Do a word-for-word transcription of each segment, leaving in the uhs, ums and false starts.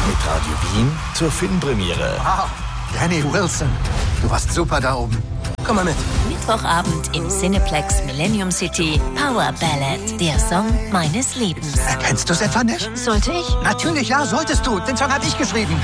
Mit Radio Wien zur Filmpremiere. Wow, Danny Wilson, du warst super da oben. Komm mal mit. Mittwochabend im Cineplex Millennium City. Power Ballad, der Song meines Lebens. Erkennst du es etwa nicht? Sollte ich? Natürlich, ja, solltest du. Den Song habe ich geschrieben.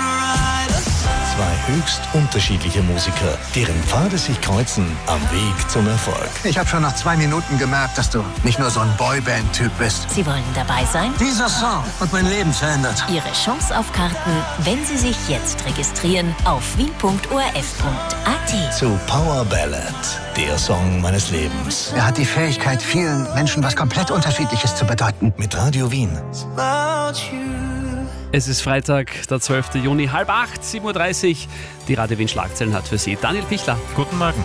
Zwei höchst unterschiedliche Musiker, deren Pfade sich kreuzen am Weg zum Erfolg. Ich habe schon nach zwei Minuten gemerkt, dass du nicht nur so ein Boyband-Typ bist. Sie wollen dabei sein? Dieser Song hat mein Leben verändert. Ihre Chance auf Karten, wenn Sie sich jetzt registrieren auf wien punkt o r f punkt a t. Zu Power Ballad, der Song meines Lebens. Er hat die Fähigkeit, vielen Menschen was komplett Unterschiedliches zu bedeuten. Mit Radio Wien. Es ist Freitag, der zwölften Juni, halb acht, sieben Uhr dreißig. Die Radio Wien Schlagzeilen hat für Sie Daniel Pichler. Guten Morgen.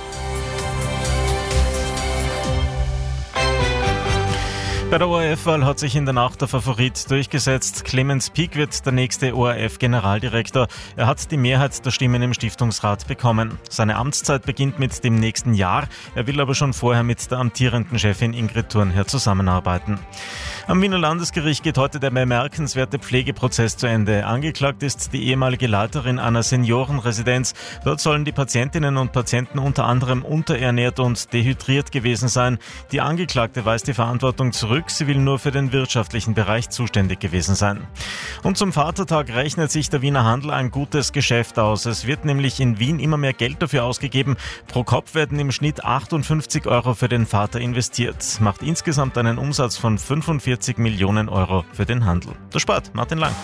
Bei der O R F-Wahl hat sich in der Nacht der Favorit durchgesetzt. Clemens Pieck wird der nächste O R F-Generaldirektor. Er hat die Mehrheit der Stimmen im Stiftungsrat bekommen. Seine Amtszeit beginnt mit dem nächsten Jahr. Er will aber schon vorher mit der amtierenden Chefin Ingrid Thurnherr zusammenarbeiten. Am Wiener Landesgericht geht heute der bemerkenswerte Pflegeprozess zu Ende. Angeklagt ist die ehemalige Leiterin einer Seniorenresidenz. Dort sollen die Patientinnen und Patienten unter anderem unterernährt und dehydriert gewesen sein. Die Angeklagte weist die Verantwortung zurück. Sie will nur für den wirtschaftlichen Bereich zuständig gewesen sein. Und zum Vatertag rechnet sich der Wiener Handel ein gutes Geschäft aus. Es wird nämlich in Wien immer mehr Geld dafür ausgegeben. Pro Kopf werden im Schnitt achtundfünfzig Euro für den Vater investiert. Macht insgesamt einen Umsatz von fünfundvierzig Millionen Euro für den Handel. Der Sport, Martin Lang.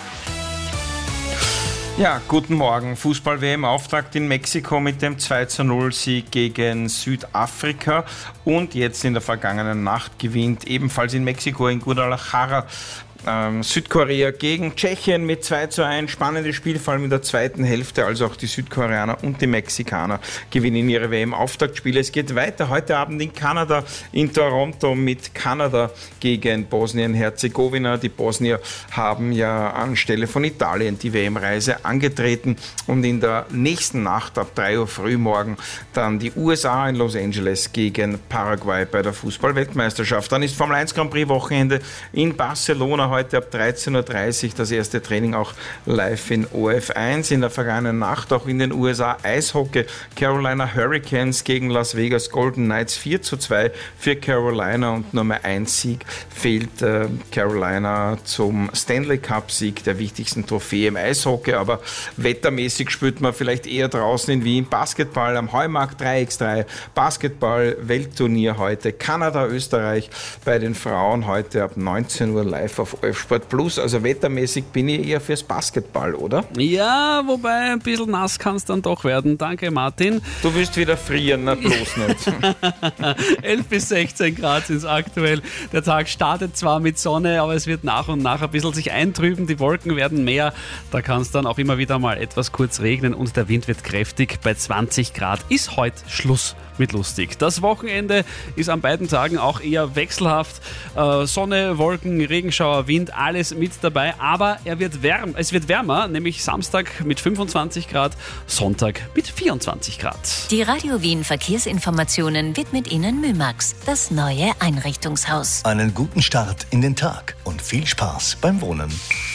Ja, guten Morgen. Fußball-W M-Auftakt in Mexiko mit dem zwei zu null Sieg gegen Südafrika. Und jetzt in der vergangenen Nacht gewinnt ebenfalls in Mexiko in Guadalajara Ähm, Südkorea gegen Tschechien mit zwei zu eins. Spannendes Spiel, vor allem in der zweiten Hälfte. Also auch die Südkoreaner und die Mexikaner gewinnen ihre W M-Auftaktspiele. Es geht weiter heute Abend in Kanada, in Toronto mit Kanada gegen Bosnien-Herzegowina. Die Bosnier haben ja anstelle von Italien die W M-Reise angetreten. Und in der nächsten Nacht ab drei Uhr früh morgen dann die U S A in Los Angeles gegen Paraguay bei der Fußball-Weltmeisterschaft. Dann ist Formel eins Grand Prix Wochenende in Barcelona. Heute ab dreizehn Uhr dreißig das erste Training auch live in O R F eins. In der vergangenen Nacht auch in den U S A Eishockey. Carolina Hurricanes gegen Las Vegas Golden Knights vier zu zwei für Carolina und nur mehr ein Sieg fehlt äh, Carolina zum Stanley Cup Sieg, der wichtigsten Trophäe im Eishockey. Aber wettermäßig spürt man vielleicht eher draußen in Wien. Basketball am Heumarkt drei gegen drei. Basketball Weltturnier heute. Kanada, Österreich bei den Frauen heute ab neunzehn Uhr live auf O R F Sport Plus, also wettermäßig bin ich eher fürs Basketball, oder? Ja, wobei ein bisschen nass kann es dann doch werden. Danke, Martin. Du willst wieder frieren, na bloß nicht. elf bis sechzehn Grad sind es aktuell. Der Tag startet zwar mit Sonne, aber es wird nach und nach ein bisschen sich eintrüben. Die Wolken werden mehr. Da kann es dann auch immer wieder mal etwas kurz regnen und der Wind wird kräftig. Bei zwanzig Grad ist heute Schluss mit lustig. Das Wochenende ist an beiden Tagen auch eher wechselhaft. Äh, Sonne, Wolken, Regenschauer, Wind, alles mit dabei. Aber er wird wärm, es wird wärmer, nämlich Samstag mit fünfundzwanzig Grad, Sonntag mit vierundzwanzig Grad. Die Radio Wien Verkehrsinformationen widmet Ihnen Mymax, das neue Einrichtungshaus. Einen guten Start in den Tag und viel Spaß beim Wohnen.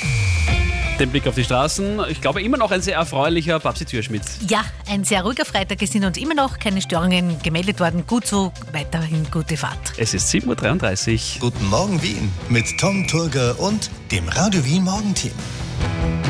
Den Blick auf die Straßen, ich glaube immer noch ein sehr erfreulicher Babsi Türschmidt. Ja, ein sehr ruhiger Freitag. Es sind uns immer noch keine Störungen gemeldet worden. Gut so, weiterhin gute Fahrt. Es ist sieben Uhr dreiunddreißig. Guten Morgen Wien mit Tom Turger und dem Radio Wien Morgenteam.